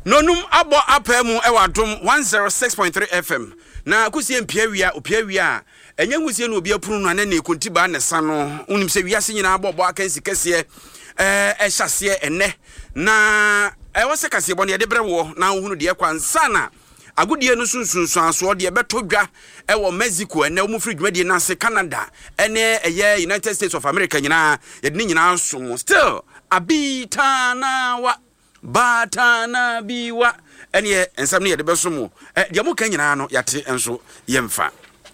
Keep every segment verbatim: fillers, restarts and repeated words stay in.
Nonum abo apemu ewa dom one oh six point three F M. Na kusie mpia wia opia wia enye ngusie no obi apunu no ane kontiba ne sa no unim se wiase nyina abobo akansi kese eh ehase ene na e wose kase bo ne de brewo na hunu de kwansa na agudie no sunsunsu aso de beto dwa e wo Mexico ene wo mufri dwumadie na se Canada ene eye United States of America nyina ye de nyina so still abitana wa batana biwa ene ensam ne ye de beso mu e de mo kan nyina no yate enso yemfa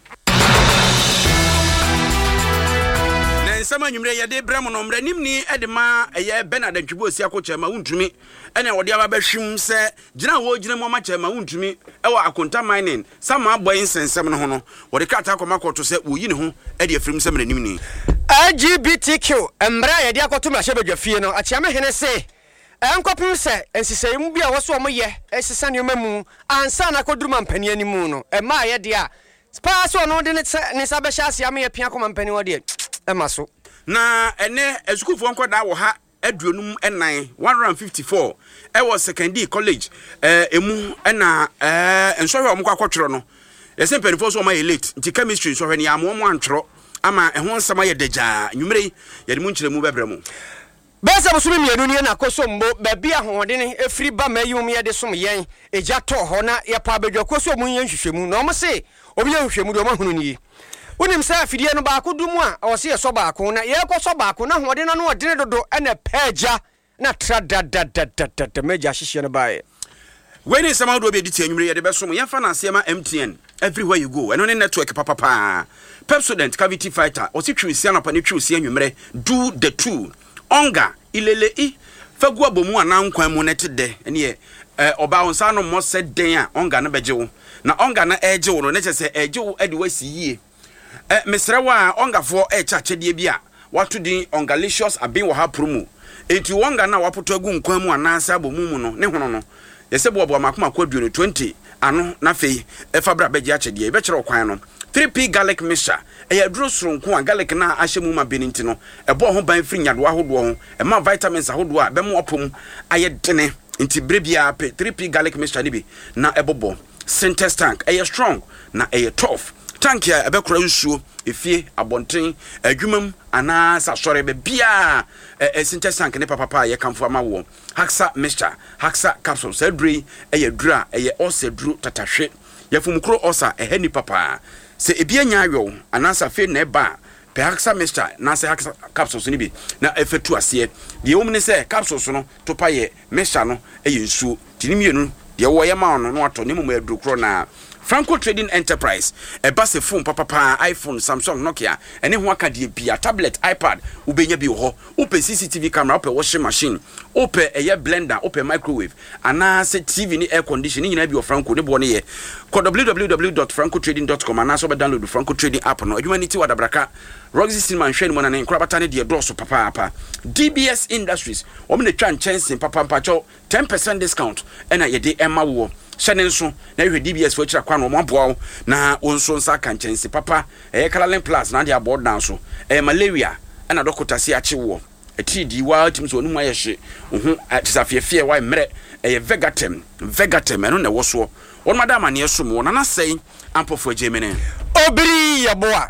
sama nwumre ye de brem no mra nimni edema eye Bernard Ntwibo osi akochema wuntumi ene wode aba behwim se gina wo gina mo machema wuntumi ewa akonta mining sama boy nsensem no ho no wode kata akoma koto se woyi ne ho ede afrim se mra nimni L G B T Q mra ye de akoto ma hye badwafie no achiame hene se enkopim se ensiseyim bia wo so mo ye esisa ne mamu ansa na koduruma mpani animu no e ma ye de a spa so no de ne sa be hya ase am ye pia koma mpani wo de emaso na ene esukufo nkoda wo ha aduonum enan one fifty-four e was secondary college eh emu na eh ensohwe omko akotwero no yese mpanifo so ma ye late nti chemistry nsohwe ne amo mo antwero ama eho nsama ye deja nwumre ye de mu nkyeremu bebremu besa busumi mienu ne na kosombo ba bia hoode ne efiri ba mayum ye de som yen eja to ho na ye pa badwa kosomu yen hwehwemu no mo se obi ye hwehwemu de mo hunu ni unim sa fidie no ba kodumu a ose ye so ba ko na ye ko so ba ko na hoode na no odene dodo ena peja na tradadadadadada meja hihye no bae when is some do be diti anwumre ye de beso mo ye fa na asema M T N everywhere you go eno ne network papa pa Pepsodent cavity fighter ose twusia na pa ne twusia anwumre do the two onga ilele i fagu abomu ana nkwan mu nete de ene ye oba onsa no mo se den a onga na bejewo na onga na ejewo no ne chese ejewo ede wasi yie eh mesrewa ongafo e chachede bia watu din ongalicious abin wo ha promo enti onga na wapoto agu nkwan mu anansa abomu mu no ne hono no yese bo bo makoma kwaduo no twenty ano na fei e fabra beje achede e be kire okwan no three P garlic mixture e ya duro soronko a garlic na ahyemu ma beninti no e bo ho ban firi nyado ahodo ho e ma vitamins ahodo a be mo opom aye dene nti brebia pe three P garlic mixture ni bi na e bobo Syntex tank e ya strong na e ya tough tank ya e be kora nsuo efie abonten adwumam ana sa sore be bia e Syntex tank ne papa pa ye kamfo ama wo Haxa mixture Haxa capsules adri e ya dura e ya ose duru tatahwe ya fumukro osa e hani papa se ebia nya ayo anasa fe na eba pe Haxa mixture na se Haxa capsules ni bi na efetu ase de omne se capsules no to pa ye mixture no e yensuo tinimienu de wo ye ma no no ato ne mu adurukro na Franco Trading Enterprise e base phone papa pa iPhone Samsung Nokia ene ho aka de bia tablet iPad ubenya bi ho upe C C T V camera upe washing machine upe eye blender upe microwave ana se T V ni air conditioning nyina bi o Franco ne bo ne ye ko w w w dot franco trading dot com ana so be download Franco Trading app no adwumaniti wadabraka Roxy Cinema hwene mo na ne nkrabata ne de doso papa papa D B S Industries o me ne twa nchensin papa pacho ten percent discount ena ye de emma wo Shanenso na hwe D B S fo kira kwa no maboa na wonso nsa kanchensi papa eh Caroline Plus na dia board down so eh malaria na dokota si achewo eti di wa tim so onum ayehye uhu atisafefie wa mre eh Vegatem Vegatem eno na woso won madam ane som won na sei ampofo ajemene obiri yaboa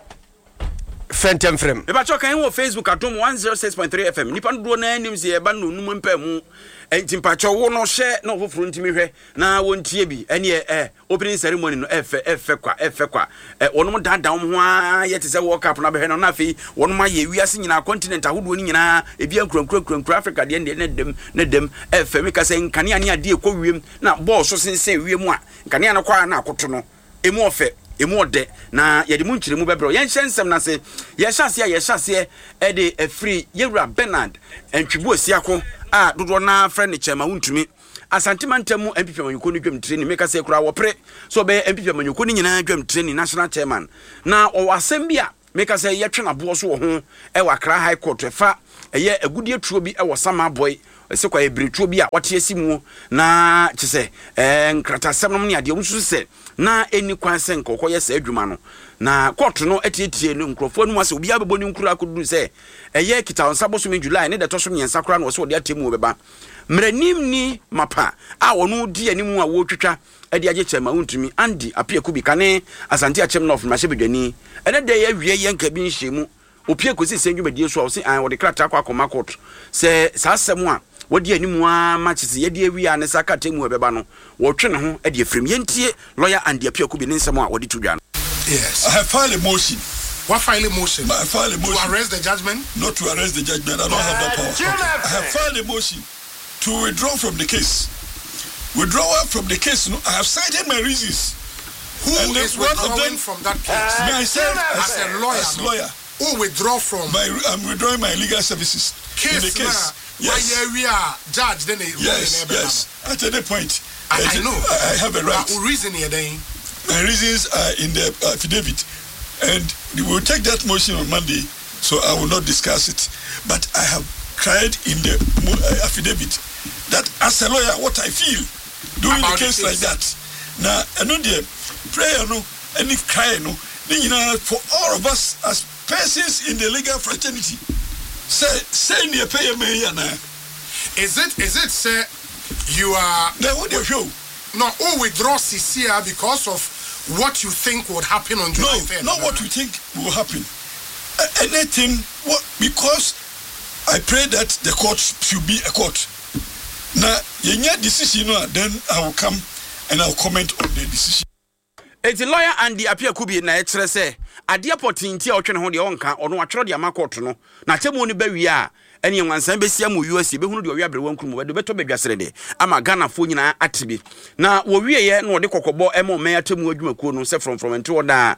Fentem frem e ba chokan wo Facebook atom one oh six point three F M nipa ndo na anim se e ba no num mpamu enti mpacho wo no hye na ofoforo ntimi hwe na wontie bi ene eh opening ceremony no efe efe kwa efe kwa eh wonom dandan ho a yete se World Cup na be hwe no na afi wonom aye wiase nyina continent ahodo ni nyina ebi ankura kura kura Africa de ne dem ne dem efe me ka se nkane ane ade ekɔ wiem na ball so sensen wiem a nkane ane kwa na akoto no emu ofe emu ode na yede mu nkyeremu bebro yen hyensem na se ye hyase ye hyase e de afri yewura Bernard Ntwibo osiako a dodo na friend chema wuntumi asantimantamu M P P Manyuko ni dwam training meka se kura wo pre so be M P P Manyuko ni nyina dwam training national chairman na o wasem bia meka se ye twe na bo so wo ho e wa Kra High Court fa eye agudie tuo bi e wo Sama Boy se kwa ebretuo bi a wate asimu na kyese eh nkratasem no ne ade omsu se na eni kwan se nkokọ ye se adwuma no na court no etietie no nkrofo no ase obi abebo ni nkuru akodu se eye kita onsabo so me July ne de to so nyensa kora no so de atemu obeba mranim ni mapa a wono di animu a wo twetwa ade agye chema untumi Andy Apiaku bi kane Asante Achem no of Mashebedwani ene de ye wie ye nka bi nhyiemu opie kosi se ndwumadi so a wo se an wo de krata kwa akoma court se saasem a wodi animu a matches ye de awi a ne saka temu obeba no wo twe ne ho ade afrim yentie lawyer Andy Apiaku bi ne nsem a wodi tudwa no. Yes, I have filed a motion. What file a motion? I filed a motion to arrest the judgment? Not to arrest the judgment. I don't have that power. Okay. I have filed a motion to withdraw from the case. Withdrawal from the case. No, I have cited my reasons. Who and is withdrawing from that case? Uh, myself, as, as a lawyer. As lawyer. Who withdraw from? My, I'm withdrawing my legal services. Case. In the case. Yes. Why we are judge then? Yes. Yes. At any point. I, I know. I have a right. What reason here then? My reasons are in the affidavit, and we will take that motion on Monday, so I will not discuss it. But I have cried in the affidavit that as a lawyer, what I feel doing a case like that. Now, I know the prayer, no, and if cry, no, you know, for all of us as persons in the legal fraternity, say, say, near pay me, is it, is it, say, you are. Now, what do you show? No, who withdraw C C R because of what you think would happen on July third? No, not what you think will happen. Uh, anything, what, because I pray that the court should be a court. Now, you need decision, then I will come and I will comment on the decision. It's a lawyer Andy Apiaku bi na etre se ade apotinti a otwe ne ho de onka ono atwero de amakoto no na temu ni bawi a ene wansan besia mu U S be hunu de owi abere wankuru mu beto bedwasere de ama Ghana fo nyina atibi na wo wieye na ode kokobo emo me atemu adwumakuo no se from from enti oda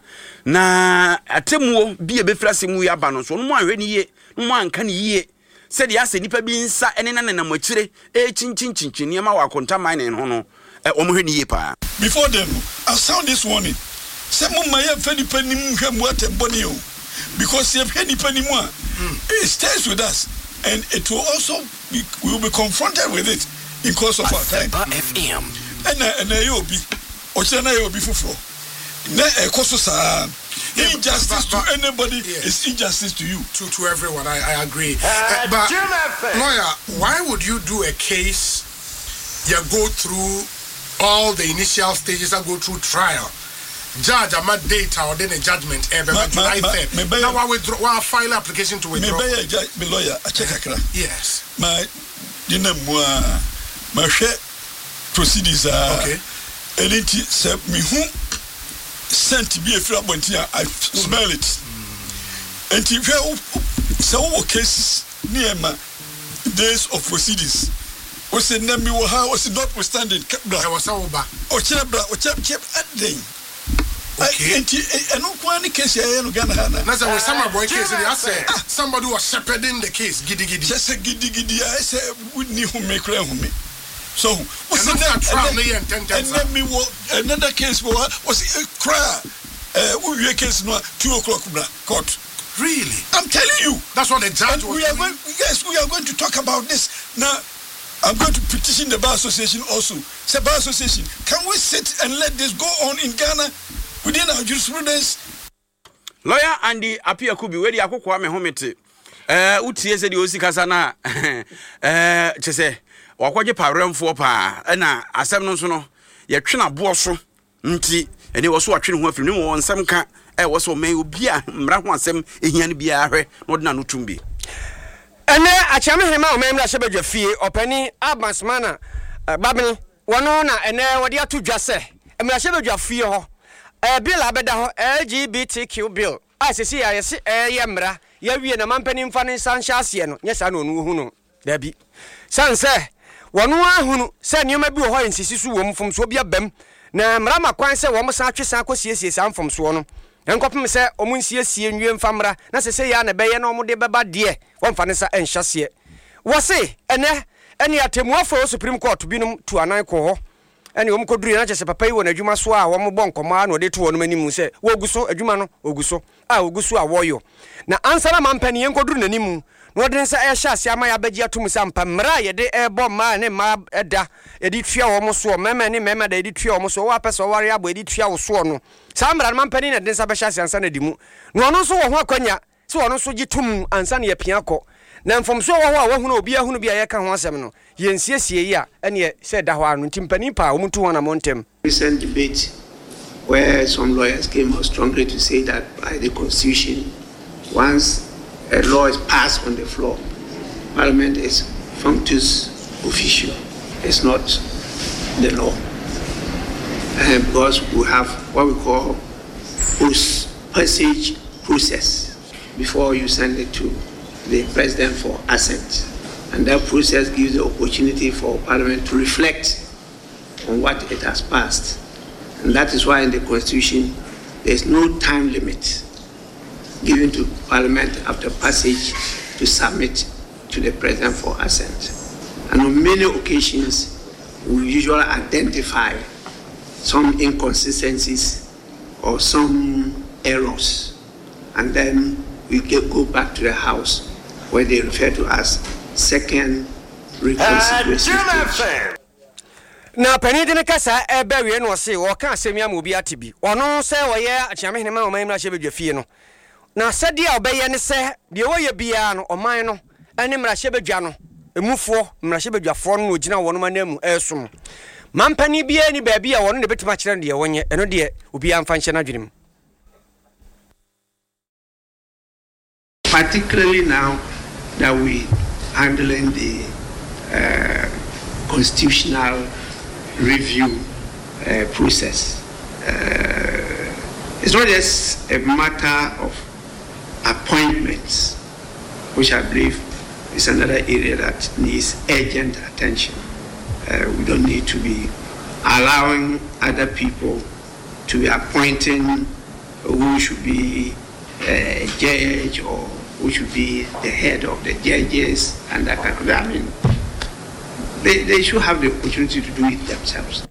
na atemu bi e be frase mu ya ba no so no mu anhwe ni ye no mu anka ni ye se de ase nipa bi nsa ene na na machire e chinchin niam wa akonta man ne ho no e omo hwe ni ye pa. Before them, I'll sound this warning. Some of my penny penny bonio because you have penny penny more. It stays with us, and it will also be, we will be confronted with it in course of our time. F M. And and you be, or China you be for. Na ekoso sa injustice to anybody is injustice to you. To to everyone, I I agree. Uh, but lawyer, why would you do a case? You go through all the initial stages and go through trial. Judge, I'm not data or then a judgment ever. July third. Now I withdraw. I file application to withdraw. Maybe a lawyer. I check a Yes. My dinner, my share proceedings are okay. And it said me who sent to be a free abontia. I smell it. And if you so cases near my days of proceedings. Was the name you were was notwithstanding? I was over. Or Chebra, or Cheb Cheb at day. Okay. And no one case, I am going to have. That's a summer boy case. I said somebody was shepherding the case. Giddy giddy. Just a giddy giddy. I said, wouldn't you make me? So, what's the name? And then me another case was a cry. We case no two o'clock court. Really? I'm telling you. That's what the judge was. We are going. Yes, we are going to talk about this now. I'm going to petition the Bar Association also. Say, Bar Association, can we sit and let this go on in Ghana within our jurisprudence? Lawyer Andy Apiaku bi wedi akokwa me homete. Eh utie se de osi kasa na eh chese wakwaje paremfo pa na asem no so no ye twena bo so nti ene wo so atwene ho afiri no wo nsem ka eh wo so me obi a mra ho asem ehia no bia hwe no de na no tumbi. Ene achame hema o memra sebedwa fie opani abansmana babni wono na ene wode atu dwase emra sebedwa fie ho eh bill abeda ho L G B T Q bill asesi ya yesi eh yemra ya wie na mampani mfa ne sansha ase no nyesa na onu hu no da bi sanse wono ahunu se nioma bi ho ensisi su wo mfom so bia bam na mra makwan se wo msa atwesan akosiesie san mfom so no enkopem se omunsiesie nwie mfamra na sese ya na beye na omude beba de wonfa ne sa enhyase wo se ene ene atemuafo Supreme Court binum tu anan ko ho ene om koduri na chese papa yi won adwuma so a wo mo bon koma na ode to won manimu se wo guso adwuma no oguso a oguso a woyo na ansara mampani enkoduru nanimu no den sa e hya se ama ya bagi atum sampa mra ye de e bo ma ne ma eda e di tua wo mo so mema ne mema da e di tua wo mo so wo apesa ware abo e di tua wo so no sa mra man pani na den sa be hya se ansa na di mu no no so wo ho akwanya se wo no so gitum ansa na ye pia kɔ na mfom so wo ho a wo hu na obi ahunu bia ye ka ho asɛm no ye nsiesie yi a ene se da hɔ anu timpani pa wo mutu wana montem. Recent debate where some lawyers came out strongly to say that by the constitution, once a law is passed on the floor, Parliament is functus officio. It's not the law. And because we have what we call post-passage process before you send it to the President for assent. And that process gives the opportunity for Parliament to reflect on what it has passed. And that is why in the Constitution, there is no time limit given to Parliament after passage to submit to the President for assent. And on many occasions, we usually identify some inconsistencies or some errors. And then we get, go back to the House where they refer to as second reconsideration. Na pani de ne kasa e ba wie no se wo ka asemi am obi atibi ono se wo ye achiame hene ma o man mra hye bedwafie no na sade a obeye ne se de wo ye bia no o man no ene mra hye bedwa no emufo mra hye bedwafo no ogina wo no manamu esom mampani bia ni ba bia wo no de betima kire de wonye eno de obi amfa nhye na dwenem. Particularly now that we handling the uh, constitutional review uh, process. Uh, it's not just a matter of appointments, which I believe is another area that needs urgent attention. Uh, we don't need to be allowing other people to be appointing who should be a judge or who should be the head of the judges and that kind of thing. I mean, They, they should have the opportunity to do it themselves.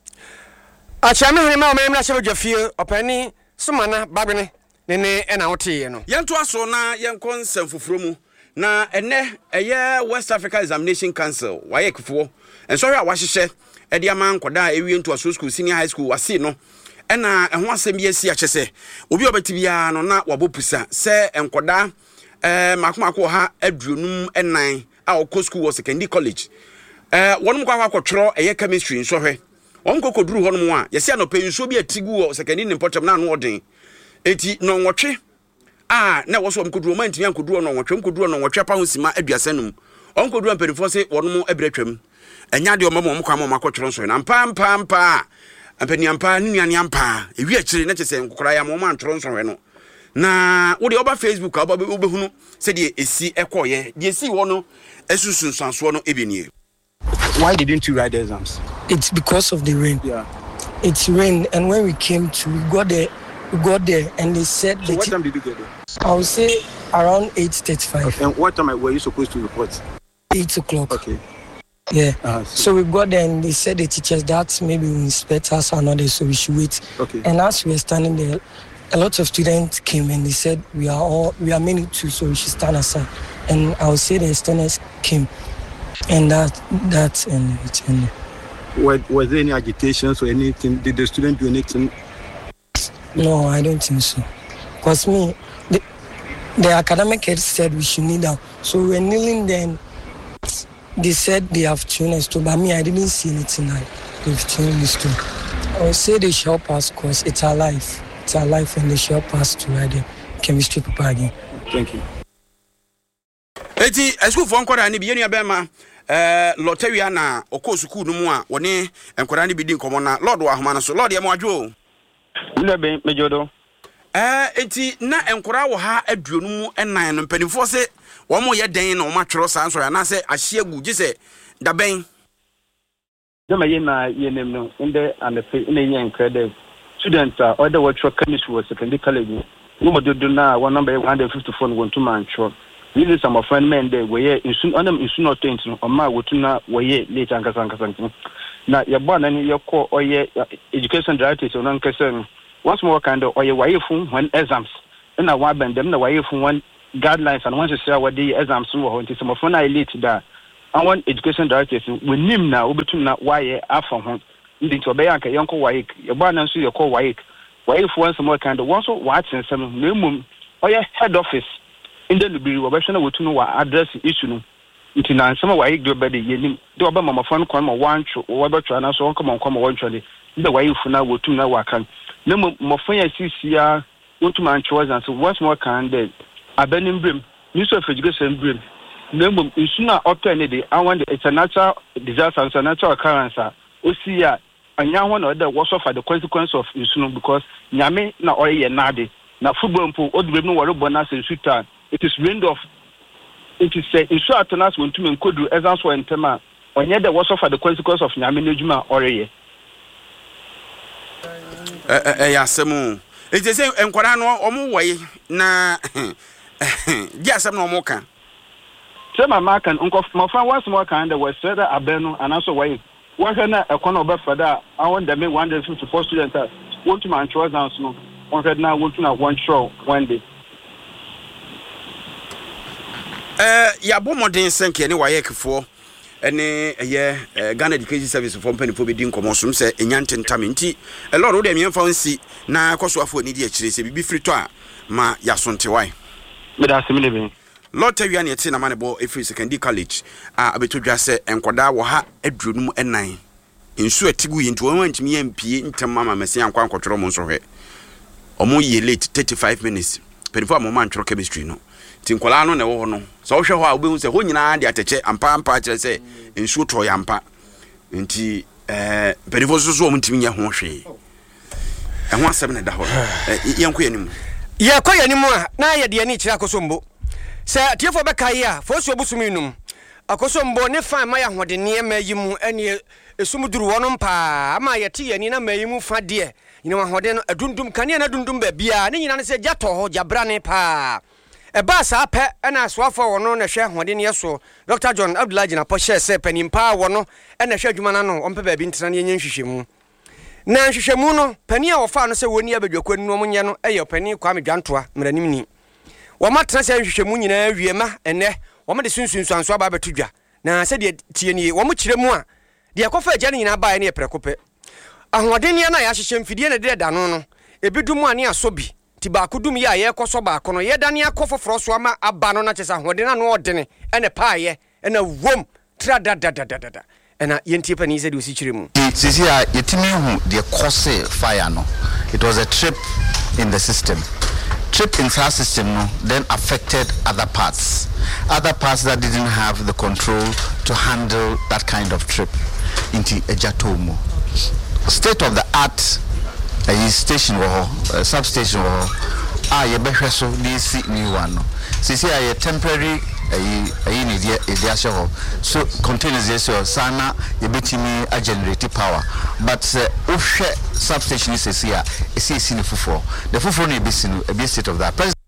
Achame hene ma o memra hye bedwafie opani sumana babene ne ne ena wote no yento aso na yenkon sanfufuro mu na ene eye West Africa Examination Council waye kfo enso hwe a wahyehyɛ ede ama nkoda ewie nto aso school senior high school wase no ena eho asɛm bi asi akyese obi obeti bia no na wabopusa se enkoda eh makomako ha aduonum enan a okɔ school was secondary college. Eh wonum kwa kwa kwotro eye chemistry nso hwe won kokoduru honum a yesi anope nso bi atigu o secondary nimpotem na no odin eti no nwotwe a na wo so mkoduru ma ntimi ankoduru no nwotwe mkoduru no nwotwe pa hosima aduasanum on koduru amperifo se wonum abratwam enya de omam omkwa ma makwotro nso na mpa mpa mpa ampani ampa ni nuane ampa ewi akire na kyese nkokora ya mo ma ntro nso hwe no na wo de oba Facebook oba obehunu se de esi ekoye de esi wo no esusun sanso no ebenie. Why didn't you write the exams? It's because of the rain. Yeah. It's rain, and when we came to, we got there, we got there, and they said. So what time did you get there? I would say around eight thirty-five. Okay. And what time were you supposed to report? Eight o'clock. Okay. Yeah. Uh-huh. So, so we got there, and they said the teachers that maybe we inspect us or another, so we should wait. Okay. And as we were standing there, a lot of students came and they said we are all we are many too, so we should stand aside. And I would say the students came. And that, that's and it. And was, was there any agitations or anything? Did the student do anything? No, I don't think so. Because me, the, the academic head said we should kneel down. So we were kneeling then. They said they have tuned us to, but me, I didn't see anything like they've tuned us to. I would say they should help us because it's our life. It's our life, and they should help us to write the chemistry paper again. Thank you. Eti esku fo nkwara ni bi yenu abema eh lotewia na okọ suku no mu a woni enkwara ni bi di nkomo na lord wa homa na so lord ye mo adwo nle be mejodo eh eti na enkwara wo ha aduonu mu enan no mpanifo se wo mo ye den na wo matwero sa nso ya na se ahye agu gise da ben dama ye na ye nem no inde and the in yen enkra students are other what chemistry was secondary college no mo dodo na one number one fifty-four no wonto man chro. This some of friend men they were in soon on them in soon not tension or my wotuna way later and Casan. Now your born and your core or your education directors on concern. Once more kind of or your wife when exams. And I want them the wife one guidelines and once you say what the exams were until some of them are late that I want education directors we name now obetum na why afọ ho ndi to be anka yonko waik ye ba na so ye call waik waik for some more kind one so what sem na emum oye head office in the library we be na wotu no wa address issue no nti na some waik do be the yenim de oba mama fan kon ma wan tro we be tro na so come on come wan tro de the waik fu na wotu na wa kan na mo fan ya sisia wotu man choice and so once more kind the abanim brim minister of education brim Name is not opportunity. I want it's a natural disaster, it's a natural occurrence. Osia, and young one or the was for the consequence of Isuno because Yame na oye nade. Na football pool, old women were bonus in Sutan. It is wind of it is said in short to us when two men could do as answer in Tema. When yet there was for the consequence of Yame Nujuma Oye. Eh, Yasemu. It is a Enquarano or more way na yes, I'm no more can. Say my mark and uncle my friend was more kind of was said abeno and also why one na a corner of for that I want them one hundred fifty-four students want to man choice and no one head now want to na one show one day eh ya bomodin senke ne wayekfo ene ye Ghana Education Service for Penny for be din komosum se enyanten tamenti e lord wo de me mfa nsi na kosoafo ni di akire se bibi frito a ma yasonte wai me da semile be Lord Tewia ne ete na manebo efri secondary college a abetodwa se enkoda wo ha adurunum enan ensu atigu yi nto won ntimi yampie ntem mama mese yankwa ankotworo mo nso hwe omo ye late thirty-five minutes perifo mo man tworo chemistry no tinkola no ne wo ho no so wo hwe ho a obehu se ho nyina de ateche ampa ampa kire se ensu to yampa nti eh perifo so so mo ntimi nya ho hwe ehho asem ne da ho yanko yanim ye kwa yanim a na ye de ani kire akosombo se tiefo bekai a fosu obusumi num akosombo ne fan ma ya hode ne mayimu ene esumuduru wono pa ama ye te yani na mayimu fa de nyina hode no adundum kane na dundum ba bia ne nyina ne se gyato ho gyabra ne pa e ba sa pe na aswafo wono na hwe hode ne so Doctor John Abdullah Jina po share se panimpa wono na hwe adwuma na no ompe ba bi ntena ne nyenhwehwemu na nhwehwemu no pani a wofa no se woni abadwakwa nu omnye no eye pani Kwame Dwantoa mranimni wama transe nhwehwemu nyina wiema ene wama de sunsunsuanso aba betudwa na se de tie nie wama kiremu a de akofa agya ne nyina baa ne prekope ahoden ya na ya hyehye mfidie ne de da no no ebidumu ane asobi ti ba kodum ya ye koso ba kono ye da ne akofoforo so ama aba no na kyesa ahoden na no odene ene paaye ene wom tra da da da da ena yenti pani se de osi kiremu sisi a yetimi hu de cause fire no it was a trip in the system. Trip in our system no, then affected other parts. Other parts that didn't have the control to handle that kind of trip into Ejatomo. State of the art a station or a substation or ah ye behwe so ni si ni one. Sisi a temporary a ni dia show. So containers yes sana ye betimi a generate power. But uh, substation is here is in fufo. The fufo ni bisinu a bit state of that. President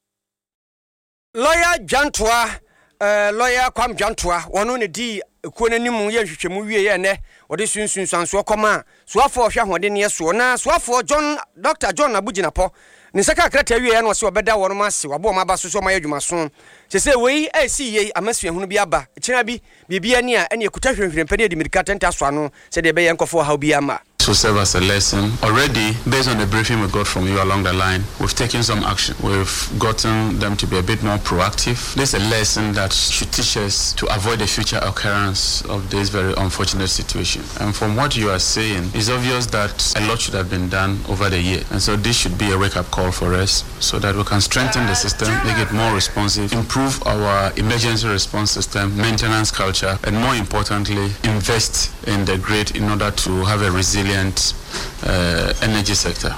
Lawyer Dwantoa uh, lawyer Kwame Dwantoa wono ne di ekuo nanimu ye hwehwemu wie ye ne ode sunsunsanso koma so afọ hwe hode ne so na so afọ John Doctor John Abujinapo ne saka krata wie ye no se obeda wono mase wabo ma ba so so ma yadwuma so se se wei asi ye amasua hunu bi aba kira bi bibia ni a ene ekuta hwehwere mpede di medika tenta so ano se de be ye nkofo ha obi ama. To serve as a lesson. Already, based on the briefing we got from you along the line, we've taken some action. We've gotten them to be a bit more proactive. This is a lesson that should teach us to avoid the future occurrence of this very unfortunate situation. And from what you are saying, it's obvious that a lot should have been done over the year. And so this should be a wake-up call for us so that we can strengthen the system, make it more responsive, improve our emergency response system, maintenance culture, and more importantly, invest in the grid in order to have a resilient Uh, energy sector.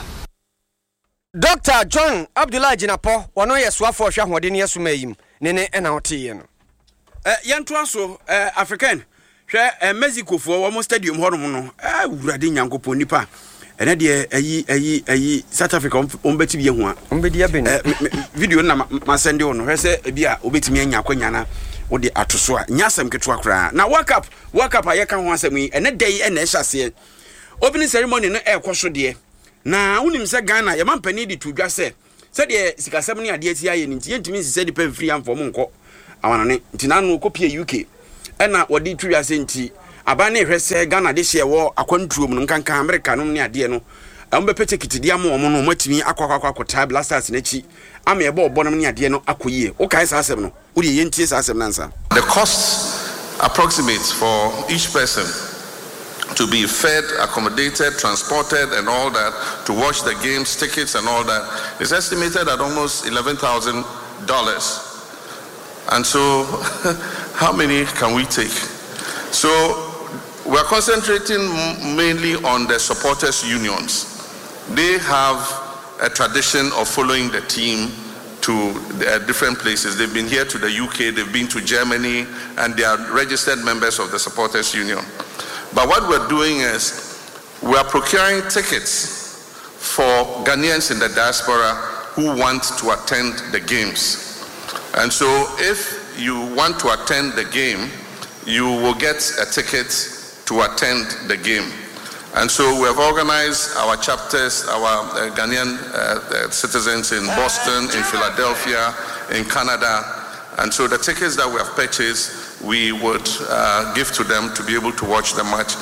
Doctor John Abdullah Jinapo wono yeswafo hwa hode ne yesumayim nene ena otiye no eh yanto aso eh African hwe eh, Mexico fo wo stadium hono no eh wurade nyankopon nipa ene de ayi ayi ayi South Africa ombeti bi hu a ombedi abeni eh, video na ma send wo no hwe se bi a obetimi anya akwanya na wo de atoso a nyasem keto akra na world cup world cup ayeka ho asem yi ene dai ene hyase opening ceremony no e kwoso de na unim se Ghana ye mampani di tudwa se said the Sikasam near D T I and Intimately said the pen free and for Monco. Awanane Tinano copy U K. And now what did three as in tea? Abane Rese Ghana this year war a control Munkanka America no near Diano. Ambe pete kiti diamo mono matimi akwa kwa kwa tab last as nechi. Ame ebo bonam near Diano akuye. Okay, Sassem no. Udi Yentis Assem Nansa. The cost approximates for each person to be fed, accommodated, transported, and all that, to watch the games, tickets, and all that, is estimated at almost eleven thousand dollars. And so, how many can we take? So, we're concentrating mainly on the supporters' unions. They have a tradition of following the team to the, uh, different places. They've been here to the U K, they've been to Germany, and they are registered members of the supporters' union. But what we're doing is we're procuring tickets for Ghanaians in the diaspora who want to attend the games. And so if you want to attend the game, you will get a ticket to attend the game. And so we have organized our chapters, our uh, Ghanaian uh, uh, citizens in Boston, in Philadelphia, in Canada. And so the tickets that we have purchased, we would uh, give to them to be able to watch the match.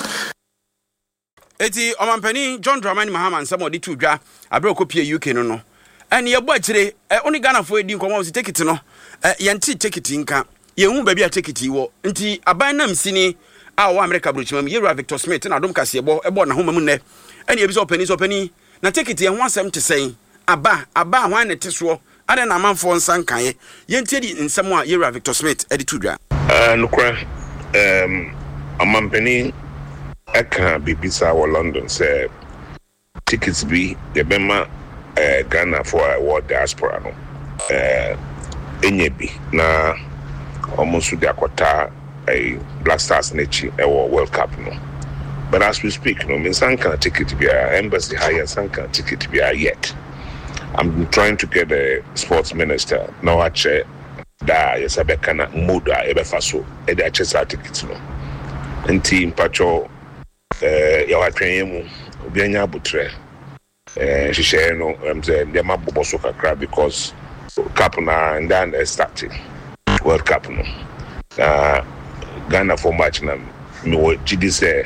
Eti Omampani John Dramani Mahama and somebody to dra abro copy U K no no. And your boy today, only Ghana for you come on take it no. Yanti take it inka. Ye hu baby a take it wo. Nti abanam sini a wo America brochimam Yera Victor Smith na dom kase ebo ebo na homa mu ne. Ene ebi so pani so pani na take it ye ho asem te sen. Aba aba hwan ne te so. Ada na manfo nsan kan ye. Yenti di nsem a Yera Victor Smith edi to dra. Uh, nukra, um, Amampani eka bibisa wa London say tickets be the bema uh, Ghana for a world diaspora no. Uh, enyebi na almost with the Aquata a Black Stars nechi a World Cup no. But as we speak, no, mean some kind of ticket to be a embassy hire, some kind of ticket to be a yet. I'm trying to get a sports minister now actually. Da yesabe kana moda ebe faso e de achesa tickets no nti mpacho eh ya watwen mu obi anya abutre eh hihye no em say dem abobo so kakra because cup na and then starting World Cup no uh Ghana for match na me wo gidi say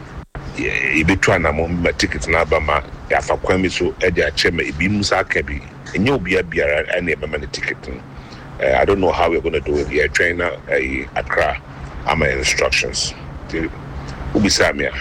e betwa na mo ma ticket na ba ma ya fa kwami so e de achema e bi musa ka bi enye obi abiara ene be ma ticket no. Uh, I don't know how we're going to do it here. Trainer, uh, Accra, I'm my instructions. Ubisamia.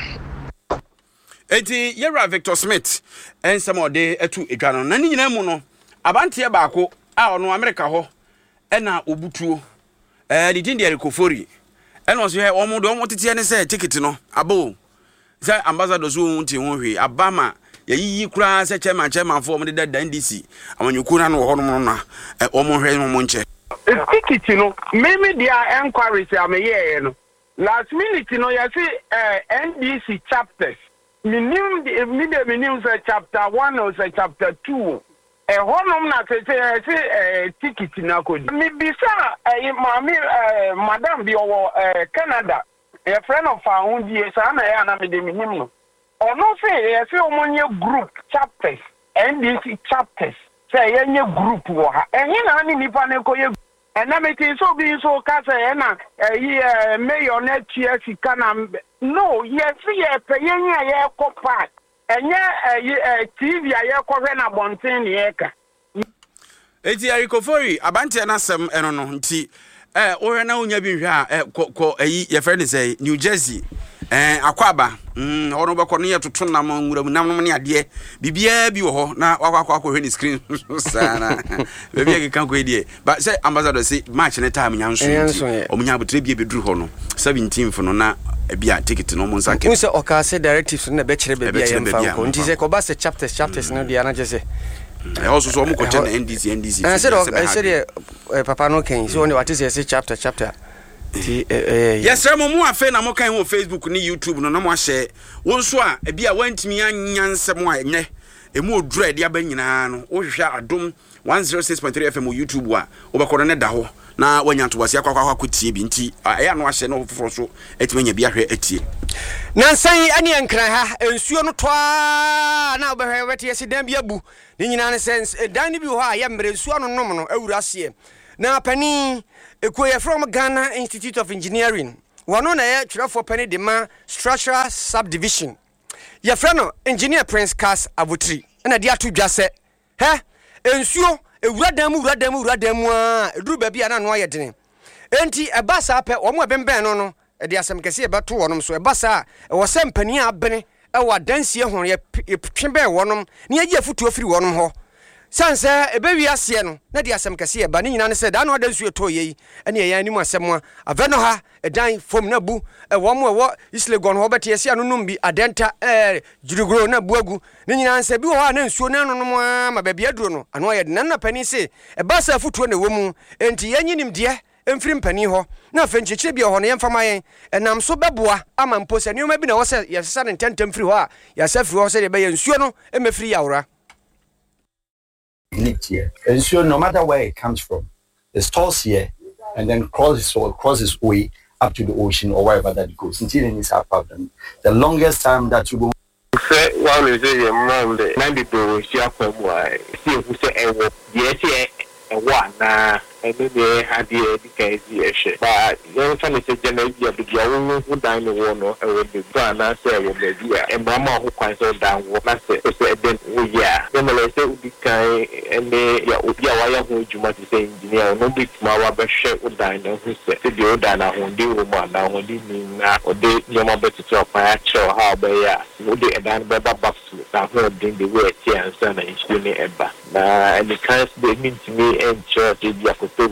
Eti Yera Victor Smith and some of the etu edwano. Na ni nyina mu no. Abantie baako a ono America ho e na obutuo. Eh di din Kofori. E no so he omo do omo tete ne say ticket no. Abo. Say ambassador so wonti ho hwe. Abama yayi kura se chairman chairman for mo de da N D C. Amanyuku na no ho no na. E omo hwe no mo nche. Ticket, you know, maybe their enquiries are me here, no. Last minute, you know, you see uh, N D C chapters. Minimum, minimum, say chapter one or say chapter two. A home na say say ticket na could. Me bisa, mommy, madam, be over Canada. A friend of our own dear son, I am the minimum. Or no say, I see one group chapters, N D C chapters. Say any group war and you know any panico and I'm making so being so casa eh mayor net year she can no yes yeah paying a copa and yeah T V a corena bontin yeka Eti Kofori abanti anasem eno no nti eh wo na onya bi hwe a ko ayi ye friend say New Jersey eh akwaba mm ono be ko no yetoto nam nwura mu nam no ne ade bibia bi wo ho na wakwa akwa hwe ni screen sana bibia ke kan ko edie but say ambassador say match ne time nyanso omunya abutre bia beduru ho no seventeenth no na bia ticket no mo nsanke who say oka say directives na be kire bibia ye mfa ko nti say ko ba say chapters chapters no dia na je say I also saw mo ko ten N D C N D C I said I said papa no ken so what is say chapter chapter yes sir mo mu afa na mo kan ho Facebook ni YouTube no na mo ahye won so a e bia wantimi anyansem a nye e mu odura de aba nyina no wo hwehwe adom one oh six point three F M YouTube a wo be ko ne da ho na wanyanto wase akwa akwa kwatie bi nti e ya no ahye no foforo so etimanya bi ahwe atie Nansan ani enkran ha ensuo no toa na obehwe wete yesi dan bi abu ni nyina ne sense dan bi ho a ye mre ensuo no nom no awura se na pani ekoye from Ghana Institute of Engineering wono na ye twerefo pani de ma structural subdivision ye frɛ no engineer Prince Cas Avotri na de ato dwa se he ensuo ewura dan mu ewura dan mu ewura dan mu a eduru ba bia na no aye dene enti eba sa pe wo mo bemben no no e de asem kese e beto wonom so eba sa e wo se mpani abene e wa dansie ho ye twebe wonom ne ye afutuo firi wonom ho sanse e be wi ase no na de asem kese e ba ne nyina ne se da no adansuo to ye ene ye yan nimu asem a aveno ha e dan fom na bu e wo mo e wo islegon ho bete ase anonum bi adenta eh jirugro na bu agu ne nyina nse bi ho ha na nsuo na anonom a ma ba bia duro no ano ye de na pani se e ba sa afutuo na wo mu enti ye nyinim de emfiri mpani ho na afenchichire bi ho na yemfama yen enam so beboa ama mposa nioma bi na wo se yesesa ne ntentem firi ho a yasa firi ho se de be yensuo no emefiri yawra here. Ensure no matter where it comes from, it starts here and then crosses or crosses way up to the ocean or wherever that it goes. Until it is our problem. The longest time that you go. Say one is a man the ninety people see up from why see who say yes a one na and then they had the education but you find it a general year the young who down the one or with the plan I say with the year and mama who can so down what I say so then oh yeah then I say we can and they yeah we are why who you might say engineer no big my be share with down who say the old down on the woman now on the na or they you ma better to fire show how be yeah no they down be back now holding the way and son and engineer ever na and the kind they mean to me and church they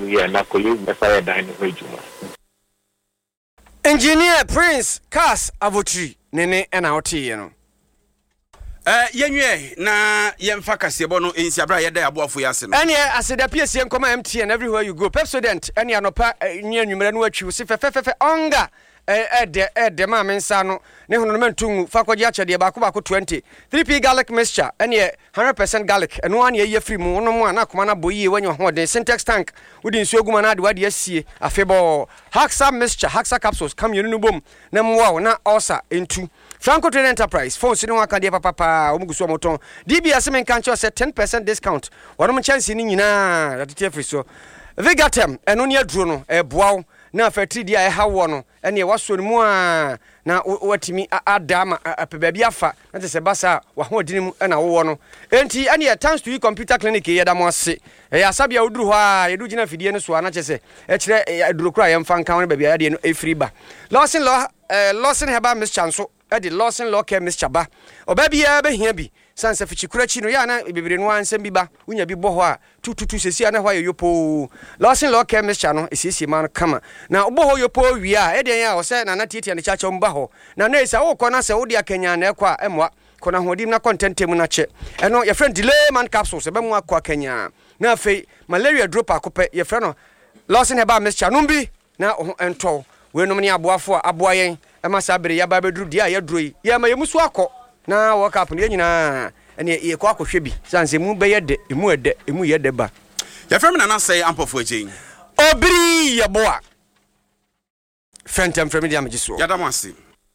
Engineer Prince Cas Avotri nene ena oti no eh yenwe na yemfa kasebo no ensiabra yeda aboafo yase no ene aseda piesie nkoma M T N everywhere you go Pepsodent ene anopa nya nwumere no atwi se fefefefe onga eh de eh de ma mensa no ne hono no mantungu fakoji achede ba ko ba ko twenty three P garlic mixture ene one hundred percent garlic eno an ye free mu no mu ana koma na boyi wanyo ho de syntax tank wudi nsuo guma na de wade asie afebo haxa mixture haxa capsules kam yenu no bom na mwa na osa entu Franco Trade Enterprise phone sinu waka de papa pa omuguso moton D B S men kan cho say ten percent discount wonom chance ni nyina that free so Vigatem eno ne aduro no e boaw na afetri dia e hawo no ene waso no mu a na watimi adama apebabia afa na te se basa wa hodini mu na wo no enti ene thanks to you computer clinic ye da mo ase e asabia oduru ho a yedu gina fidie no so ana chese e kire aduru kura ye mfa nkan no babia de no e free ba Lawson law Lawson heba miss chanso e de Lawson law care miss chaba obabia be hia bi sanse fichikura chi no ya na bibire no ansem bi ba unya bi bo ho a tututu sesi ana ho yopo Lawson law care miss chano esisi ma no kama na obo ho yopo wi a e de ya o se na na tietia ne chacha mba ho na na esa wo kɔ na se wo de akanya na ekwa emwa kɔ na hodim na content mu na che eno ye friend delay man capsules e be mu akwa akanya na afei malaria drop akopɛ ye friend no Lawson heba miss chano bi na ento we no ne aboafo a aboa yen e ma sabere ya ba bedru dia ya droi ye ma ye musu akɔ na work up ne nyina ene ye kwa akɔhwɛ bi sanse mu be ye de emu ede emu ye de ba ya frem na na say ampofo agyin obiri ye boa fentem frem dia magiso ya da mo ase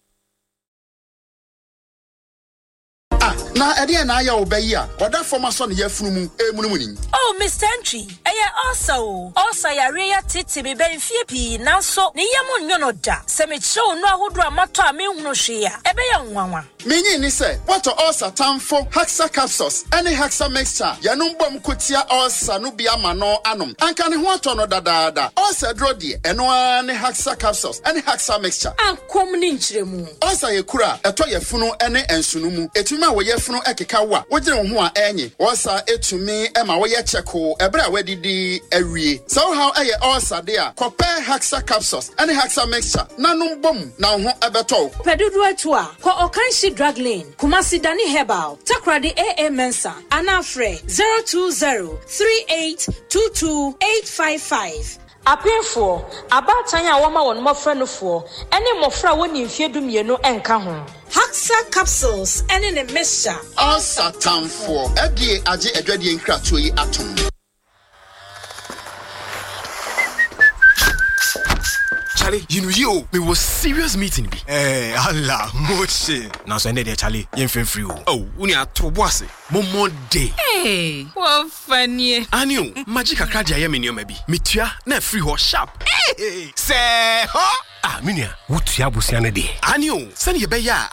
na ede na ya obayi a oda forma so ne yafunu mu emunumuni oh Mister Entry eye also also ya reya titi be ben fie pi nanso ne yam nyono da se me chew no ahodo amato a me hunu hwe a ebe ya nwanwa menyi ni se what also tamfo haxa capsules any haxa mixture ya no mbom kotia also no bia ma no anom anka ne ho ato no dadaada also dro de eno ani haxa capsules any haxa mixture ankom ni nchiremu also ye kura eto ye funu ene ensunu mu etuma wo ye funu ekeka wa wogire wo ho a enye also etumi e ma wo ye cheko ebra wadidi awie so how eye also de a compare haxa capsules any haxa mixture nanum bom na ho ebeto pedudu atu a ko okanshi drug lane Kumasi Dani Herbal Takradi A A Mensa Anafre zero two zero three eight two two eight five five Apefo abatan ya woma won mofra no fo ene mofra woni mfie dumienu enka ho Haxa capsules ene ne mixture all satan for edie age adwadie nkratoyi yi atom Charlie, you know you. We was serious meeting be. Eh, Allah, moche. Now so ende de Charlie, yen fin free o. Oh, uni atobose. Momo day. Hey, what funny. Anio, magic akra dia ye me nneoma bi. Metua na free ho sharp. Hey, say ho. Ah, minia, wotua bosia ne de. Anio, send ye be ya.